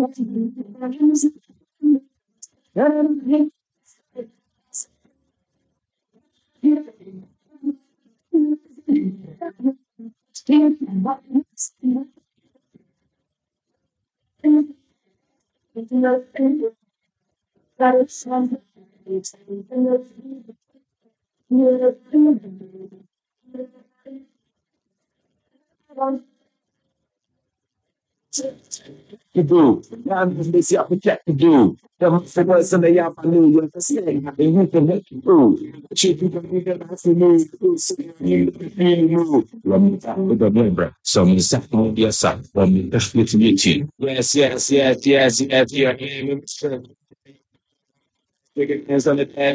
To do. Esse é o que é to do. Então, você vai ser meio a família, você tem muito que do. Tipo, que fica na família, lembra? Somos essa, vamos transmitir. Yes, yes, yes, yes, yes, yes. Fica pensando até